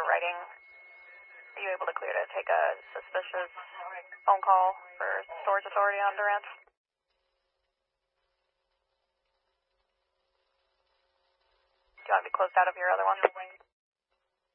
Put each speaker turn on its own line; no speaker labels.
writing. Are you able to clear to take a suspicious phone call for storage authority on Durant? Do you want to be closed out of your other one?